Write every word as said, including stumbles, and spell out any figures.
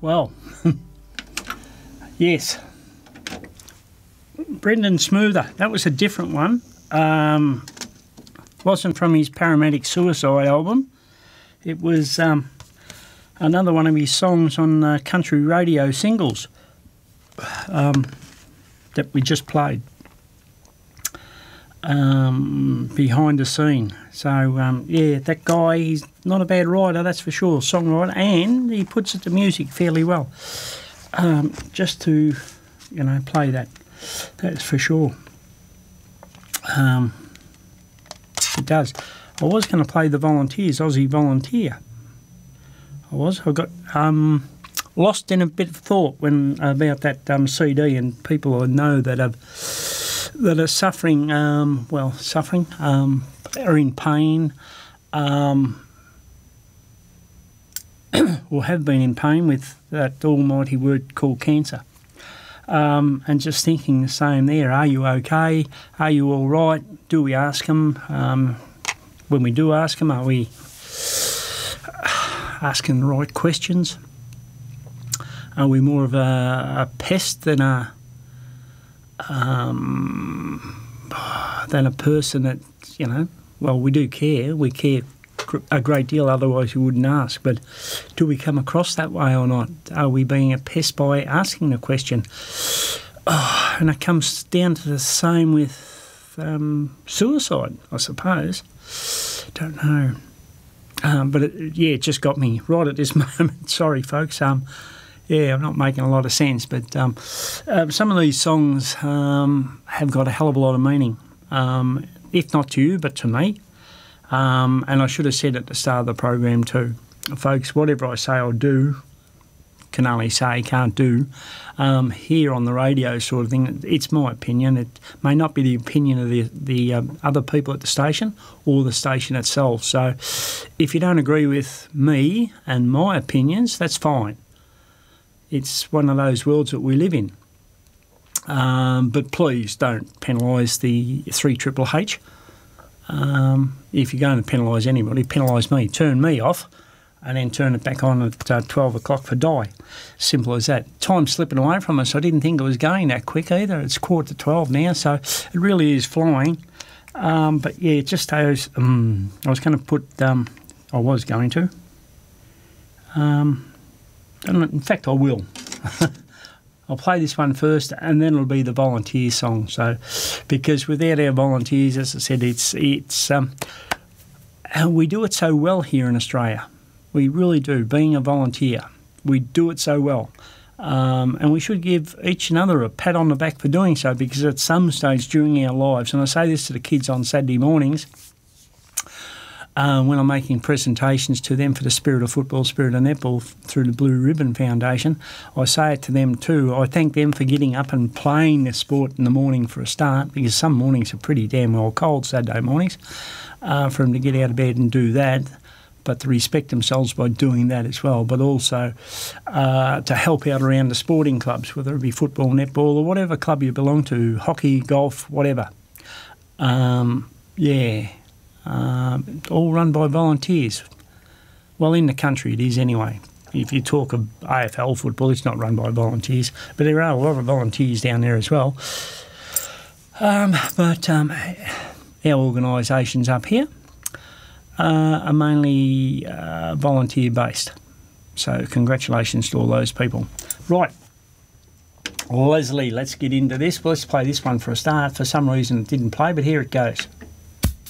Well, yes. Brendan Smoother, that was a different one. Um, wasn't from his Paramedic Suicide album. It was um, another one of his songs on uh, country radio singles um, that we just played. Um, behind the scene. So, um, yeah, that guy, he's not a bad writer, that's for sure, songwriter, and he puts it to music fairly well. Um, just to, you know, play that, that's for sure. Um, it does. I was going to play the Volunteers, Aussie Volunteer. I was. I got um, lost in a bit of thought when about that um, C D, and people I know that have that are suffering, um, well, suffering, um, are in pain, um, or have been in pain with that almighty word called cancer. Um, and just thinking the same there, are you okay? Are you all right? Do we ask them? Um, when we do ask them, are we asking the right questions? Are we more of a, a pest than a Um, than a person that, you know, well, we do care. We care a great deal, otherwise we wouldn't ask. But do we come across that way or not? Are we being a pest by asking the question? Oh, and it comes down to the same with um, suicide, I suppose. Don't know. Um, but, it, yeah, it just got me right at this moment. Sorry, folks. Um, Yeah, I'm not making a lot of sense, but um, uh, some of these songs um, have got a hell of a lot of meaning, um, if not to you, but to me. Um, and I should have said at the start of the program too, folks, whatever I say or do, can only say, can't do, um, here on the radio sort of thing, it's my opinion. It may not be the opinion of the, the um, other people at the station or the station itself. So if you don't agree with me and my opinions, that's fine. It's one of those worlds that we live in. Um, but please don't penalise the three Triple H. Um, if you're going to penalise anybody, penalise me. Turn me off and then turn it back on at uh, twelve o'clock for Di. Simple as that. Time's slipping away from us. I didn't think it was going that quick either. It's quarter to twelve now, so it really is flying. Um, but, yeah, it just those... Um, I was going to put... Um, I was going to... Um, In fact, I will. I'll play this one first, and then it'll be the volunteer song. So, because without our volunteers, as I said, it's it's um, we do it so well here in Australia. We really do. Being a volunteer, we do it so well, um, and we should give each another a pat on the back for doing so. Because at some stage during our lives, and I say this to the kids on Saturday mornings. Uh, when I'm making presentations to them for the Spirit of Football, Spirit of Netball through the Blue Ribbon Foundation, I say it to them too. I thank them for getting up and playing the sport in the morning for a start, because some mornings are pretty damn well cold, Saturday mornings, uh, for them to get out of bed and do that, but to respect themselves by doing that as well, but also uh, to help out around the sporting clubs, whether it be football, netball, or whatever club you belong to, hockey, golf, whatever. Um, yeah. Um, all run by volunteers. Well, in the country it is anyway. If you talk of A F L football, it's not run by volunteers, but there are a lot of volunteers down there as well. Um, but um, our organisations up here uh, are mainly uh, volunteer-based. So congratulations to all those people. Right. Leslie, let's get into this. Well, let's play this one for a start. For some reason it didn't play, but here it goes.